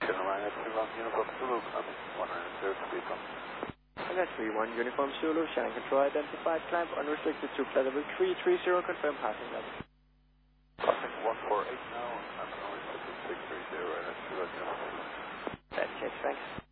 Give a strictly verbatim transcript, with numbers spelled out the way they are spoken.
Carolina three one Uniform Zulu, coming one hundred third speed on. Alright, three one Uniform Zulu, Shannon control identified, climb unrestricted to flight level three three zero, confirm passing level. Passing one four eight now, I'm unrestricted six three zero, and it's two one. That checks, thanks.